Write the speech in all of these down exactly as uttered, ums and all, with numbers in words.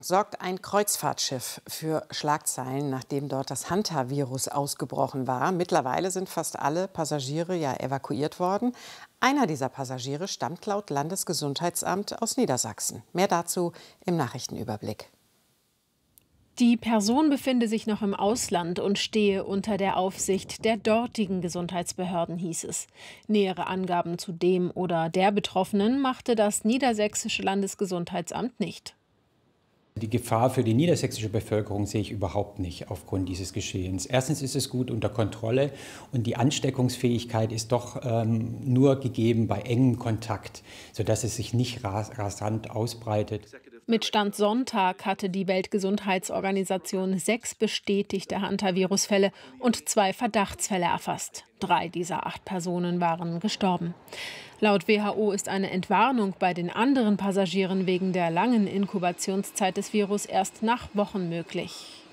Sorgt ein Kreuzfahrtschiff für Schlagzeilen, nachdem dort das Hantavirus ausgebrochen war. Mittlerweile sind fast alle Passagiere ja evakuiert worden. Einer dieser Passagiere stammt laut Landesgesundheitsamt aus Niedersachsen. Mehr dazu im Nachrichtenüberblick. Die Person befinde sich noch im Ausland und stehe unter der Aufsicht der dortigen Gesundheitsbehörden, hieß es. Nähere Angaben zu dem oder der Betroffenen machte das niedersächsische Landesgesundheitsamt nicht. Die Gefahr für die niedersächsische Bevölkerung sehe ich überhaupt nicht aufgrund dieses Geschehens. Erstens ist es gut unter Kontrolle und die Ansteckungsfähigkeit ist doch ähm, nur gegeben bei engem Kontakt, sodass es sich nicht ras rasant ausbreitet. Mit Stand Sonntag hatte die Weltgesundheitsorganisation sechs bestätigte Hantavirus-Fälle und zwei Verdachtsfälle erfasst. Drei dieser acht Personen waren gestorben. Laut W H O ist eine Entwarnung bei den anderen Passagieren wegen der langen Inkubationszeit des Virus erst nach Wochen möglich.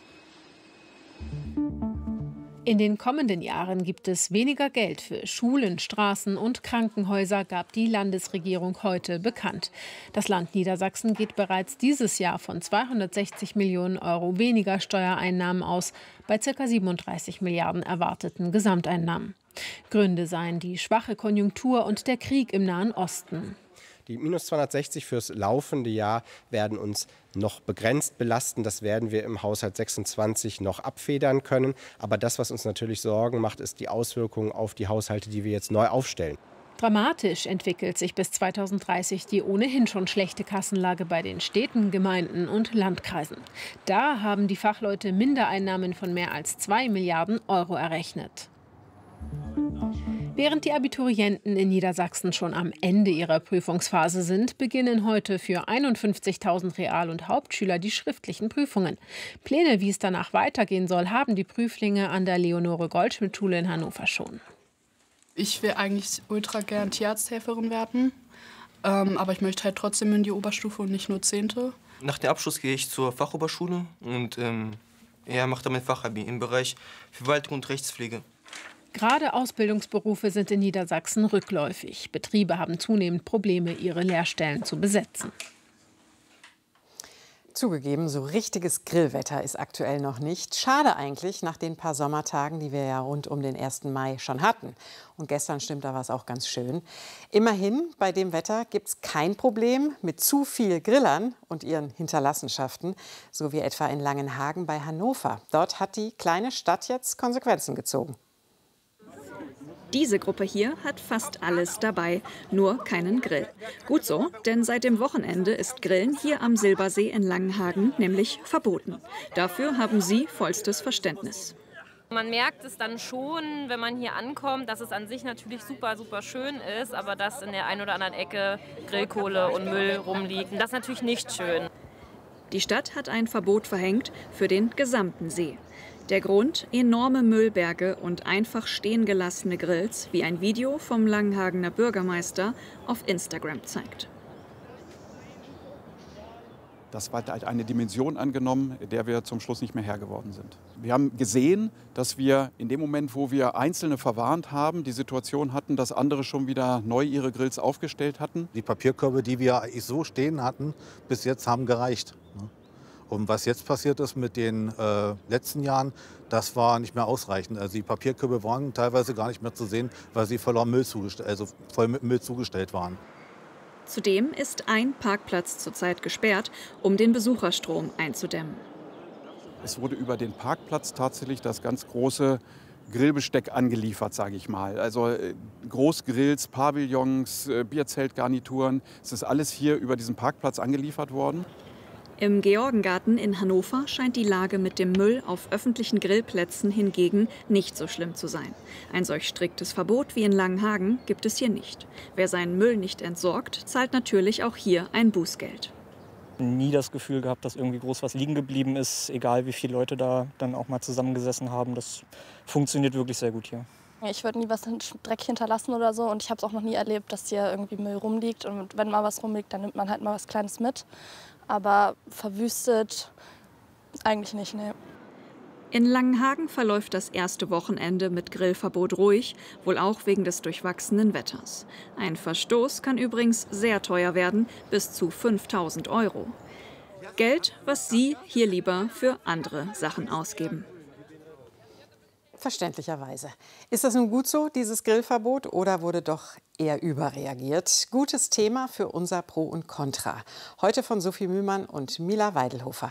In den kommenden Jahren gibt es weniger Geld für Schulen, Straßen und Krankenhäuser, gab die Landesregierung heute bekannt. Das Land Niedersachsen geht bereits dieses Jahr von zweihundertsechzig Millionen Euro weniger Steuereinnahmen aus, bei ca. siebenunddreißig Milliarden erwarteten Gesamteinnahmen. Gründe seien die schwache Konjunktur und der Krieg im Nahen Osten. Die minus zweihundertsechzig fürs laufende Jahr werden uns noch begrenzt belasten. Das werden wir im Haushalt sechsundzwanzig noch abfedern können. Aber das, was uns natürlich Sorgen macht, ist die Auswirkungen auf die Haushalte, die wir jetzt neu aufstellen. Dramatisch entwickelt sich bis zweitausenddreißig die ohnehin schon schlechte Kassenlage bei den Städten, Gemeinden und Landkreisen. Da haben die Fachleute Mindereinnahmen von mehr als zwei Milliarden Euro errechnet. Während die Abiturienten in Niedersachsen schon am Ende ihrer Prüfungsphase sind, beginnen heute für einundfünfzigtausend Real- und Hauptschüler die schriftlichen Prüfungen. Pläne, wie es danach weitergehen soll, haben die Prüflinge an der Leonore-Goldschmidt-Schule in Hannover schon. Ich will eigentlich ultra gern Tierarzthelferin werden, ähm, aber ich möchte halt trotzdem in die Oberstufe und nicht nur Zehnte. Nach dem Abschluss gehe ich zur Fachoberschule und ähm, ja, mache dann mein Fachabi im Bereich Verwaltung und Rechtspflege. Gerade Ausbildungsberufe sind in Niedersachsen rückläufig. Betriebe haben zunehmend Probleme, ihre Lehrstellen zu besetzen. Zugegeben, so richtiges Grillwetter ist aktuell noch nicht. Schade eigentlich, nach den paar Sommertagen, die wir ja rund um den ersten Mai schon hatten. Und gestern stimmt, da war es auch ganz schön. Immerhin, bei dem Wetter gibt es kein Problem mit zu viel Grillern und ihren Hinterlassenschaften, so wie etwa in Langenhagen bei Hannover. Dort hat die kleine Stadt jetzt Konsequenzen gezogen. Diese Gruppe hier hat fast alles dabei, nur keinen Grill. Gut so, denn seit dem Wochenende ist Grillen hier am Silbersee in Langenhagen nämlich verboten. Dafür haben sie vollstes Verständnis. Man merkt es dann schon, wenn man hier ankommt, dass es an sich natürlich super, super schön ist, aber dass in der einen oder anderen Ecke Grillkohle und Müll rumliegt. Und das ist natürlich nicht schön. Die Stadt hat ein Verbot verhängt für den gesamten See. Der Grund: enorme Müllberge und einfach stehen gelassene Grills, wie ein Video vom Langenhagener Bürgermeister auf Instagram zeigt. Das hat halt eine Dimension angenommen, der wir zum Schluss nicht mehr Herr geworden sind. Wir haben gesehen, dass wir in dem Moment, wo wir Einzelne verwarnt haben, die Situation hatten, dass andere schon wieder neu ihre Grills aufgestellt hatten. Die Papierkörbe, die wir eigentlich so stehen hatten, bis jetzt haben gereicht. Und was jetzt passiert ist mit den äh, letzten Jahren, das war nicht mehr ausreichend. Also die Papierkörbe waren teilweise gar nicht mehr zu sehen, weil sie voller Müll zugestellt, also voll mit Müll zugestellt waren. Zudem ist ein Parkplatz zurzeit gesperrt, um den Besucherstrom einzudämmen. Es wurde über den Parkplatz tatsächlich das ganz große Grillbesteck angeliefert, sage ich mal. Also äh, Großgrills, Pavillons, äh, Bierzeltgarnituren. Es ist alles hier über diesen Parkplatz angeliefert worden. Im Georgengarten in Hannover scheint die Lage mit dem Müll auf öffentlichen Grillplätzen hingegen nicht so schlimm zu sein. Ein solch striktes Verbot wie in Langenhagen gibt es hier nicht. Wer seinen Müll nicht entsorgt, zahlt natürlich auch hier ein Bußgeld. Nie das Gefühl gehabt, dass irgendwie groß was liegen geblieben ist, egal wie viele Leute da dann auch mal zusammengesessen haben. Das funktioniert wirklich sehr gut hier. Ich würde nie was Dreck hinterlassen oder so, und ich habe es auch noch nie erlebt, dass hier irgendwie Müll rumliegt. Und wenn mal was rumliegt, dann nimmt man halt mal was Kleines mit. Aber verwüstet eigentlich nicht, ne. In Langenhagen verläuft das erste Wochenende mit Grillverbot ruhig, wohl auch wegen des durchwachsenen Wetters. Ein Verstoß kann übrigens sehr teuer werden, bis zu fünftausend Euro. Geld, was Sie hier lieber für andere Sachen ausgeben. Verständlicherweise. Ist das nun gut so, dieses Grillverbot, oder wurde doch eher überreagiert? Gutes Thema für unser Pro und Contra. Heute von Sophie Mühlmann und Mila Weidelhofer.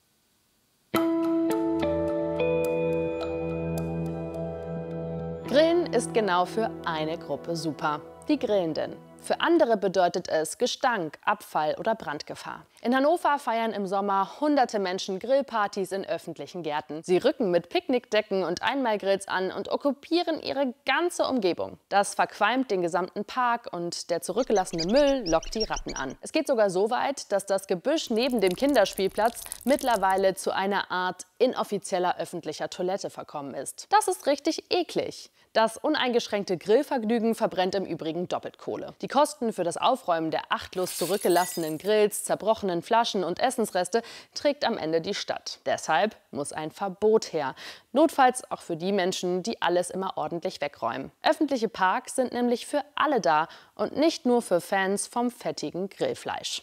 Grillen ist genau für eine Gruppe super, die Grillenden. Für andere bedeutet es Gestank, Abfall oder Brandgefahr. In Hannover feiern im Sommer hunderte Menschen Grillpartys in öffentlichen Gärten. Sie rücken mit Picknickdecken und Einmalgrills an und okkupieren ihre ganze Umgebung. Das verqualmt den gesamten Park und der zurückgelassene Müll lockt die Ratten an. Es geht sogar so weit, dass das Gebüsch neben dem Kinderspielplatz mittlerweile zu einer Art inoffizieller öffentlicher Toilette verkommen ist. Das ist richtig eklig. Das uneingeschränkte Grillvergnügen verbrennt im Übrigen doppelt Kohle. Die Kosten für das Aufräumen der achtlos zurückgelassenen Grills, zerbrochenen Flaschen und Essensreste trägt am Ende die Stadt. Deshalb muss ein Verbot her. Notfalls auch für die Menschen, die alles immer ordentlich wegräumen. Öffentliche Parks sind nämlich für alle da und nicht nur für Fans vom fettigen Grillfleisch.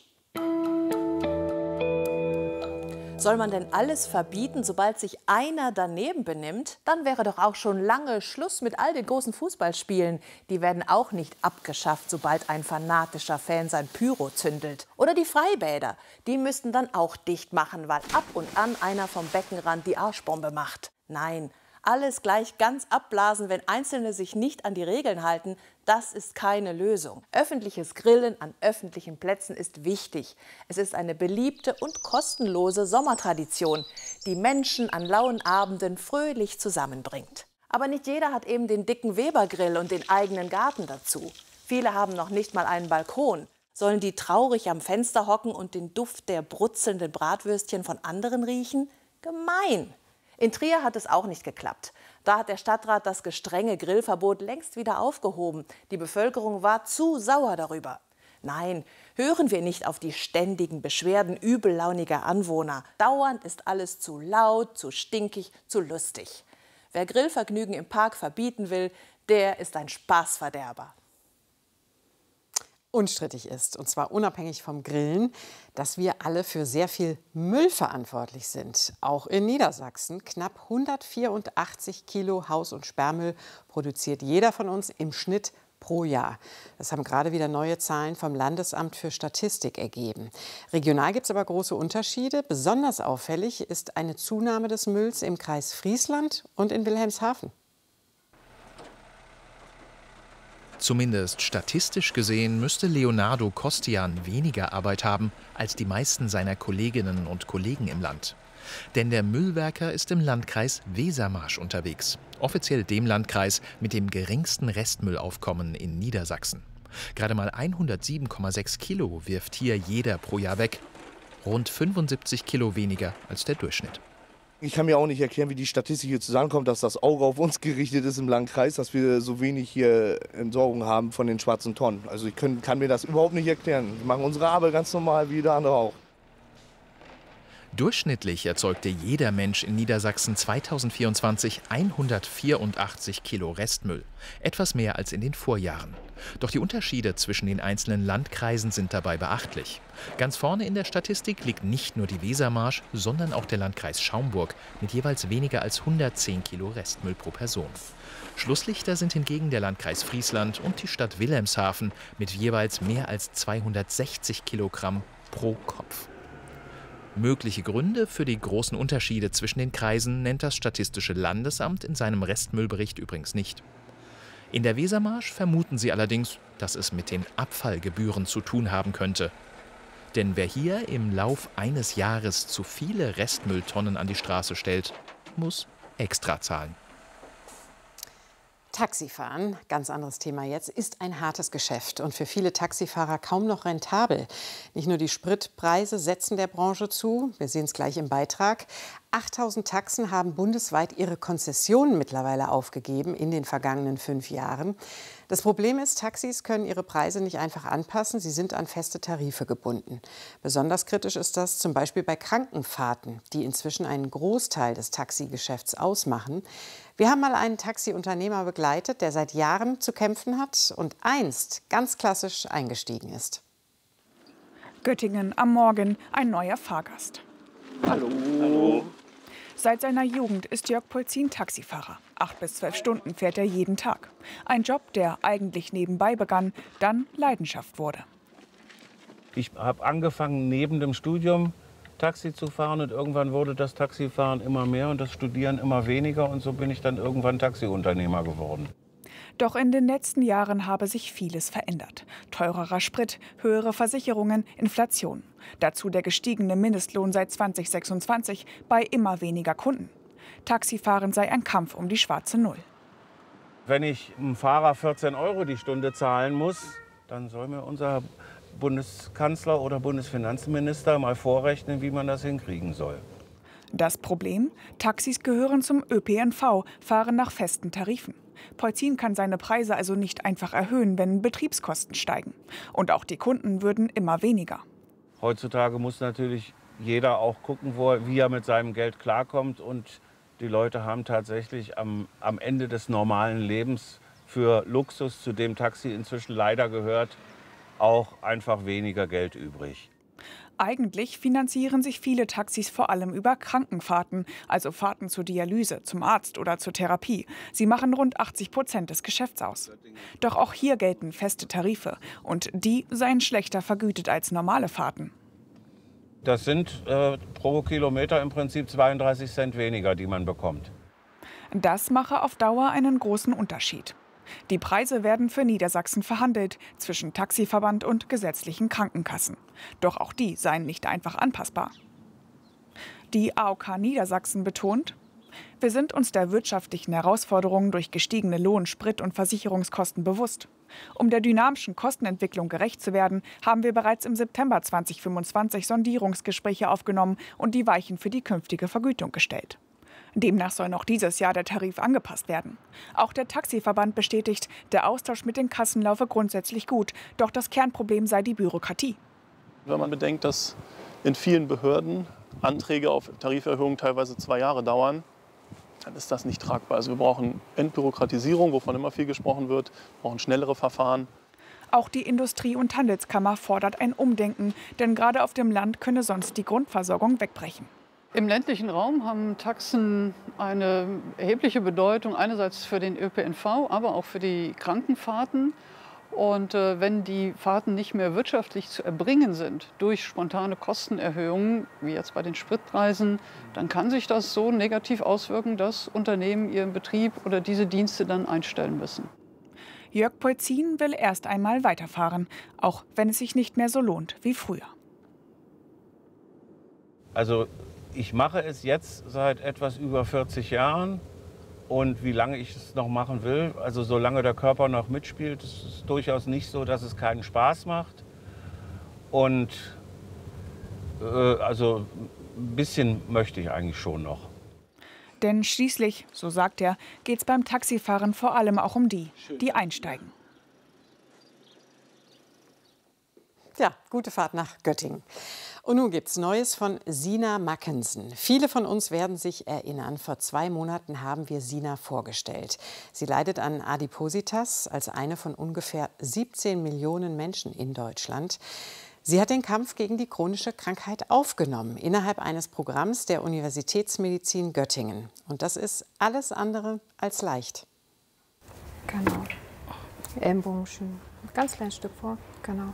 Soll man denn alles verbieten, sobald sich einer daneben benimmt? Dann wäre doch auch schon lange Schluss mit all den großen Fußballspielen. Die werden auch nicht abgeschafft, sobald ein fanatischer Fan sein Pyro zündelt. Oder die Freibäder. Die müssten dann auch dicht machen, weil ab und an einer vom Beckenrand die Arschbombe macht. Nein, alles gleich ganz abblasen, wenn Einzelne sich nicht an die Regeln halten, das ist keine Lösung. Öffentliches Grillen an öffentlichen Plätzen ist wichtig. Es ist eine beliebte und kostenlose Sommertradition, die Menschen an lauen Abenden fröhlich zusammenbringt. Aber nicht jeder hat eben den dicken Weber-Grill und den eigenen Garten dazu. Viele haben noch nicht mal einen Balkon. Sollen die traurig am Fenster hocken und den Duft der brutzelnden Bratwürstchen von anderen riechen? Gemein! In Trier hat es auch nicht geklappt. Da hat der Stadtrat das gestrenge Grillverbot längst wieder aufgehoben. Die Bevölkerung war zu sauer darüber. Nein, hören wir nicht auf die ständigen Beschwerden übellauniger Anwohner. Dauernd ist alles zu laut, zu stinkig, zu lustig. Wer Grillvergnügen im Park verbieten will, der ist ein Spaßverderber. Unstrittig ist, und zwar unabhängig vom Grillen, dass wir alle für sehr viel Müll verantwortlich sind. Auch in Niedersachsen. Knapp hundertvierundachtzig Kilo Haus- und Sperrmüll produziert jeder von uns im Schnitt pro Jahr. Das haben gerade wieder neue Zahlen vom Landesamt für Statistik ergeben. Regional gibt es aber große Unterschiede. Besonders auffällig ist eine Zunahme des Mülls im Kreis Friesland und in Wilhelmshaven. Zumindest statistisch gesehen müsste Leonardo Kostian weniger Arbeit haben als die meisten seiner Kolleginnen und Kollegen im Land. Denn der Müllwerker ist im Landkreis Wesermarsch unterwegs. Offiziell dem Landkreis mit dem geringsten Restmüllaufkommen in Niedersachsen. Gerade mal hundertsieben Komma sechs Kilo wirft hier jeder pro Jahr weg. Rund fünfundsiebzig Kilo weniger als der Durchschnitt. Ich kann mir auch nicht erklären, wie die Statistik hier zusammenkommt, dass das Auge auf uns gerichtet ist im Landkreis, dass wir so wenig hier Entsorgung haben von den schwarzen Tonnen. Also ich kann, kann mir das überhaupt nicht erklären. Wir machen unsere Arbeit ganz normal wie jeder andere auch. Durchschnittlich erzeugte jeder Mensch in Niedersachsen zweitausendvierundzwanzig hundertvierundachtzig Kilo Restmüll. Etwas mehr als in den Vorjahren. Doch die Unterschiede zwischen den einzelnen Landkreisen sind dabei beachtlich. Ganz vorne in der Statistik liegt nicht nur die Wesermarsch, sondern auch der Landkreis Schaumburg mit jeweils weniger als hundertzehn Kilo Restmüll pro Person. Schlusslichter sind hingegen der Landkreis Friesland und die Stadt Wilhelmshaven mit jeweils mehr als zweihundertsechzig Kilogramm pro Kopf. Mögliche Gründe für die großen Unterschiede zwischen den Kreisen nennt das Statistische Landesamt in seinem Restmüllbericht übrigens nicht. In der Wesermarsch vermuten sie allerdings, dass es mit den Abfallgebühren zu tun haben könnte. Denn wer hier im Lauf eines Jahres zu viele Restmülltonnen an die Straße stellt, muss extra zahlen. Taxifahren, ganz anderes Thema jetzt, ist ein hartes Geschäft und für viele Taxifahrer kaum noch rentabel. Nicht nur die Spritpreise setzen der Branche zu, wir sehen es gleich im Beitrag. achttausend Taxen haben bundesweit ihre Konzessionen mittlerweile aufgegeben in den vergangenen fünf Jahren. Das Problem ist, Taxis können ihre Preise nicht einfach anpassen, sie sind an feste Tarife gebunden. Besonders kritisch ist das zum Beispiel bei Krankenfahrten, die inzwischen einen Großteil des Taxigeschäfts ausmachen. Wir haben mal einen Taxiunternehmer begleitet, der seit Jahren zu kämpfen hat und einst ganz klassisch eingestiegen ist. Göttingen am Morgen ein neuer Fahrgast. Hallo. Hallo. Seit seiner Jugend ist Jörg Polzin Taxifahrer. Acht bis zwölf Stunden fährt er jeden Tag. Ein Job, der eigentlich nebenbei begann, dann Leidenschaft wurde. Ich habe angefangen, neben dem Studium Taxi zu fahren und irgendwann wurde das Taxifahren immer mehr und das Studieren immer weniger und so bin ich dann irgendwann Taxiunternehmer geworden. Doch in den letzten Jahren habe sich vieles verändert. Teurerer Sprit, höhere Versicherungen, Inflation. Dazu der gestiegene Mindestlohn seit zweitausendsechsundzwanzig bei immer weniger Kunden. Taxifahren sei ein Kampf um die schwarze Null. Wenn ich einem Fahrer vierzehn Euro die Stunde zahlen muss, dann soll mir unser Bundeskanzler oder Bundesfinanzminister mal vorrechnen, wie man das hinkriegen soll. Das Problem? Taxis gehören zum Ö P N V, fahren nach festen Tarifen. Polzin kann seine Preise also nicht einfach erhöhen, wenn Betriebskosten steigen. Und auch die Kunden würden immer weniger. Heutzutage muss natürlich jeder auch gucken, wo er, wie er mit seinem Geld klarkommt. Und die Leute haben tatsächlich am, am Ende des normalen Lebens für Luxus, zu dem Taxi inzwischen leider gehört, auch einfach weniger Geld übrig. Eigentlich finanzieren sich viele Taxis vor allem über Krankenfahrten, also Fahrten zur Dialyse, zum Arzt oder zur Therapie. Sie machen rund achtzig Prozent des Geschäfts aus. Doch auch hier gelten feste Tarife und die seien schlechter vergütet als normale Fahrten. Das sind äh, pro Kilometer im Prinzip zweiunddreißig Cent weniger, die man bekommt. Das mache auf Dauer einen großen Unterschied. Die Preise werden für Niedersachsen verhandelt, zwischen Taxiverband und gesetzlichen Krankenkassen. Doch auch die seien nicht einfach anpassbar. Die A O K Niedersachsen betont: Wir sind uns der wirtschaftlichen Herausforderungen durch gestiegene Lohn-, Sprit- und Versicherungskosten bewusst. Um der dynamischen Kostenentwicklung gerecht zu werden, haben wir bereits im September zweitausendfünfundzwanzig Sondierungsgespräche aufgenommen und die Weichen für die künftige Vergütung gestellt. Demnach soll noch dieses Jahr der Tarif angepasst werden. Auch der Taxiverband bestätigt, der Austausch mit den Kassen laufe grundsätzlich gut. Doch das Kernproblem sei die Bürokratie. Wenn man bedenkt, dass in vielen Behörden Anträge auf Tariferhöhungen teilweise zwei Jahre dauern, dann ist das nicht tragbar. Also wir brauchen Entbürokratisierung, wovon immer viel gesprochen wird, wir brauchen schnellere Verfahren. Auch die Industrie- und Handelskammer fordert ein Umdenken, denn gerade auf dem Land könne sonst die Grundversorgung wegbrechen. Im ländlichen Raum haben Taxen eine erhebliche Bedeutung, einerseits für den Ö P N V, aber auch für die Krankenfahrten. Und äh, wenn die Fahrten nicht mehr wirtschaftlich zu erbringen sind durch spontane Kostenerhöhungen, wie jetzt bei den Spritpreisen, dann kann sich das so negativ auswirken, dass Unternehmen ihren Betrieb oder diese Dienste dann einstellen müssen. Jörg Polzin will erst einmal weiterfahren, auch wenn es sich nicht mehr so lohnt wie früher. Also ich mache es jetzt seit etwas über vierzig Jahren und wie lange ich es noch machen will, also solange der Körper noch mitspielt, ist es durchaus nicht so, dass es keinen Spaß macht. Und äh, also ein bisschen möchte ich eigentlich schon noch. Denn schließlich, so sagt er, geht es beim Taxifahren vor allem auch um die, die einsteigen. Ja, gute Fahrt nach Göttingen. Und nun gibt's Neues von Sina Mackensen. Viele von uns werden sich erinnern, vor zwei Monaten haben wir Sina vorgestellt. Sie leidet an Adipositas als eine von ungefähr siebzehn Millionen Menschen in Deutschland. Sie hat den Kampf gegen die chronische Krankheit aufgenommen, innerhalb eines Programms der Universitätsmedizin Göttingen. Und das ist alles andere als leicht. Genau. Ellenbogen schön. Ganz kleines Stück vor. Genau.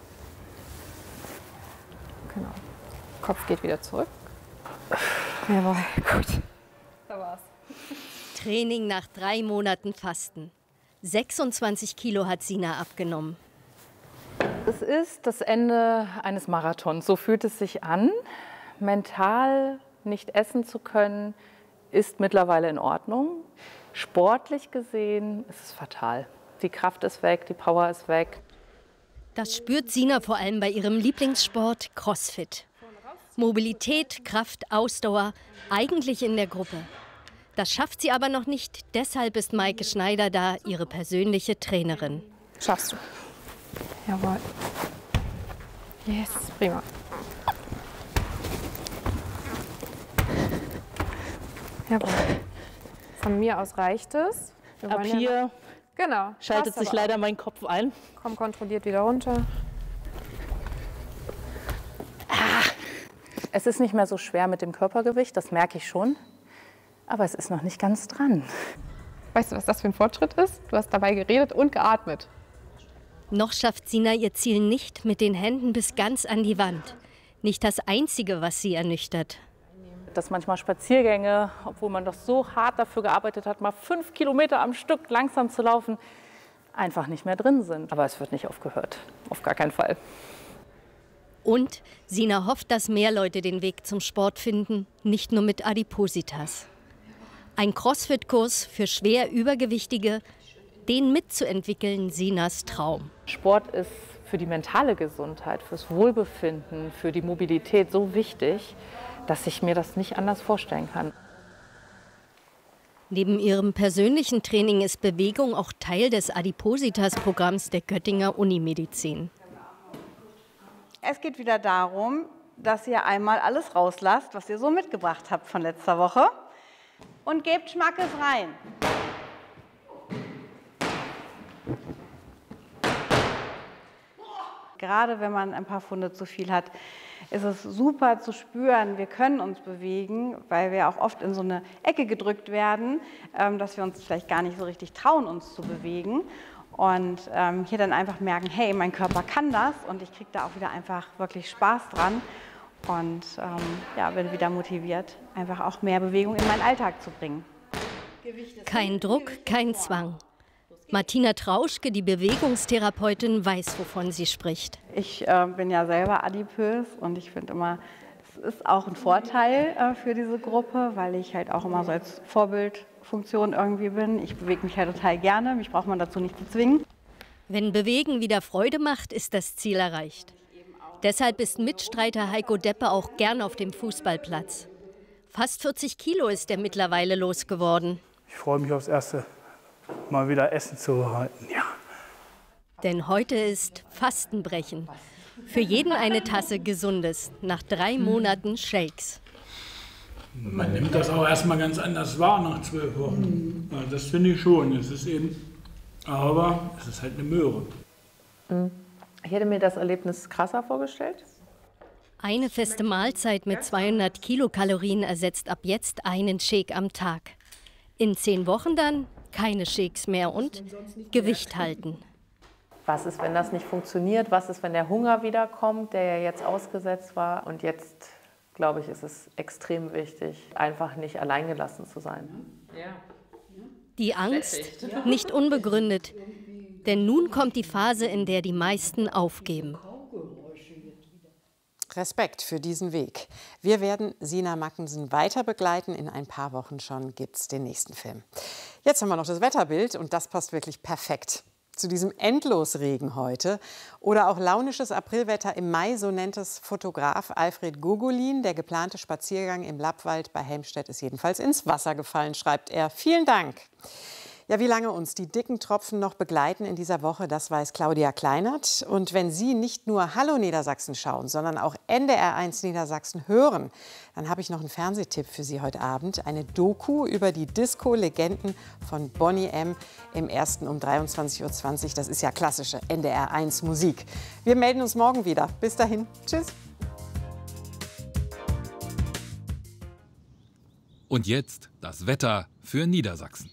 Genau. Kopf geht wieder zurück. Jawohl, gut. Da war's. Training nach drei Monaten Fasten. sechsundzwanzig Kilo hat Sina abgenommen. Es ist das Ende eines Marathons. So fühlt es sich an. Mental nicht essen zu können, ist mittlerweile in Ordnung. Sportlich gesehen ist es fatal. Die Kraft ist weg, die Power ist weg. Das spürt Sina vor allem bei ihrem Lieblingssport CrossFit. Mobilität, Kraft, Ausdauer, eigentlich in der Gruppe. Das schafft sie aber noch nicht. Deshalb ist Maike Schneider da, ihre persönliche Trainerin. Schaffst du. Jawohl. Yes, prima. Jawohl. Von mir aus reicht es. Wir Ab hier ja genau, schaltet sich leider auch. mein Kopf ein. Komm kontrolliert wieder runter. Es ist nicht mehr so schwer mit dem Körpergewicht, das merke ich schon. Aber es ist noch nicht ganz dran. Weißt du, was das für ein Fortschritt ist? Du hast dabei geredet und geatmet. Noch schafft Sina ihr Ziel nicht mit den Händen bis ganz an die Wand. Nicht das Einzige, was sie ernüchtert. Dass manchmal Spaziergänge, obwohl man doch so hart dafür gearbeitet hat, mal fünf Kilometer am Stück langsam zu laufen, einfach nicht mehr drin sind. Aber es wird nicht aufgehört, auf gar keinen Fall. Und Sina hofft, dass mehr Leute den Weg zum Sport finden, nicht nur mit Adipositas. Ein Crossfit-Kurs für schwer Übergewichtige, den mitzuentwickeln, Sinas Traum. Sport ist für die mentale Gesundheit, fürs Wohlbefinden, für die Mobilität so wichtig, dass ich mir das nicht anders vorstellen kann. Neben ihrem persönlichen Training ist Bewegung auch Teil des Adipositas-Programms der Göttinger Unimedizin. Es geht wieder darum, dass ihr einmal alles rauslasst, was ihr so mitgebracht habt von letzter Woche, und gebt Schmackes rein. Gerade wenn man ein paar Pfunde zu viel hat, ist es super zu spüren, wir können uns bewegen, weil wir auch oft in so eine Ecke gedrückt werden, dass wir uns vielleicht gar nicht so richtig trauen, uns zu bewegen. Und ähm, hier dann einfach merken, hey, mein Körper kann das, und ich kriege da auch wieder einfach wirklich Spaß dran und ähm, ja, bin wieder motiviert, einfach auch mehr Bewegung in meinen Alltag zu bringen. Kein Druck, kein Zwang. Martina Trauschke, die Bewegungstherapeutin, weiß, wovon sie spricht. Ich äh, bin ja selber adipös und ich finde immer, es ist auch ein Vorteil äh, für diese Gruppe, weil ich halt auch immer so als Vorbildfunktion irgendwie bin. Ich bewege mich halt total gerne, mich braucht man dazu nicht zu zwingen. Wenn Bewegen wieder Freude macht, ist das Ziel erreicht. Deshalb ist Mitstreiter Heiko Deppe auch gern auf dem Fußballplatz. Fast vierzig Kilo ist er mittlerweile losgeworden. Ich freue mich aufs erste Mal wieder Essen zu halten, ja. Denn heute ist Fastenbrechen. Für jeden eine Tasse Gesundes, nach drei Monaten Shakes. Man nimmt das auch erstmal ganz anders wahr nach zwölf Wochen. Ja, das finde ich schon. Es ist eben, aber es ist halt eine Möhre. Ich hätte mir das Erlebnis krasser vorgestellt. Eine feste Mahlzeit mit zweihundert Kilokalorien ersetzt ab jetzt einen Shake am Tag. In zehn Wochen dann keine Shakes mehr und Gewicht halten. Was ist, wenn das nicht funktioniert? Was ist, wenn der Hunger wiederkommt, der ja jetzt ausgesetzt war? Und jetzt, glaube ich, ist es extrem wichtig, einfach nicht alleingelassen zu sein. Die Angst nicht unbegründet, denn nun kommt die Phase, in der die meisten aufgeben. Respekt für diesen Weg. Wir werden Sina Mackensen weiter begleiten. In ein paar Wochen schon gibt es den nächsten Film. Jetzt haben wir noch das Wetterbild und das passt wirklich perfekt zu diesem Endlosregen heute. Oder auch launisches Aprilwetter im Mai, so nennt es Fotograf Alfred Gogolin. Der geplante Spaziergang im Lappwald bei Helmstedt ist jedenfalls ins Wasser gefallen, schreibt er. Vielen Dank. Ja, wie lange uns die dicken Tropfen noch begleiten in dieser Woche, das weiß Claudia Kleinert. Und wenn Sie nicht nur Hallo Niedersachsen schauen, sondern auch N D R eins Niedersachsen hören, dann habe ich noch einen Fernsehtipp für Sie heute Abend. Eine Doku über die Disco-Legenden von Boney M. im ersten um dreiundzwanzig Uhr zwanzig. Das ist ja klassische N D R eins Musik. Wir melden uns morgen wieder. Bis dahin. Tschüss. Und jetzt das Wetter für Niedersachsen.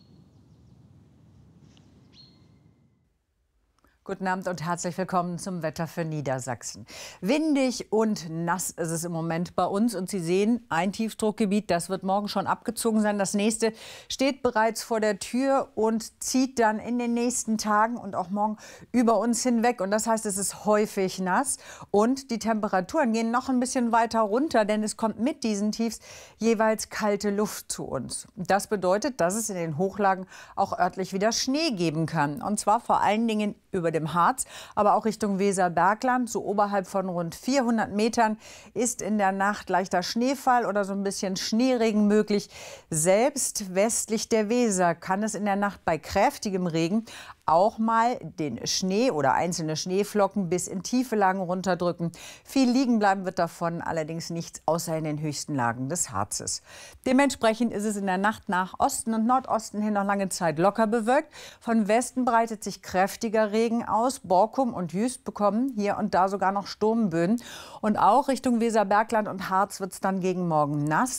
Guten Abend und herzlich willkommen zum Wetter für Niedersachsen. Windig und nass ist es im Moment bei uns. Und Sie sehen, ein Tiefdruckgebiet, das wird morgen schon abgezogen sein. Das nächste steht bereits vor der Tür und zieht dann in den nächsten Tagen und auch morgen über uns hinweg. Und das heißt, es ist häufig nass. Und die Temperaturen gehen noch ein bisschen weiter runter, denn es kommt mit diesen Tiefs jeweils kalte Luft zu uns. Das bedeutet, dass es in den Hochlagen auch örtlich wieder Schnee geben kann. Und zwar vor allen Dingen über dem Harz, aber auch Richtung Weserbergland, so oberhalb von rund vierhundert Metern, ist in der Nacht leichter Schneefall oder so ein bisschen Schneeregen möglich. Selbst westlich der Weser kann es in der Nacht bei kräftigem Regen auch mal den Schnee oder einzelne Schneeflocken bis in tiefe Lagen runterdrücken. Viel liegen bleiben wird davon allerdings nichts, außer in den höchsten Lagen des Harzes. Dementsprechend ist es in der Nacht nach Osten und Nordosten hin noch lange Zeit locker bewölkt. Von Westen breitet sich kräftiger Regen aus. Borkum und Jüst bekommen hier und da sogar noch Sturmböen. Und auch Richtung Weserbergland und Harz wird es dann gegen Morgen nass.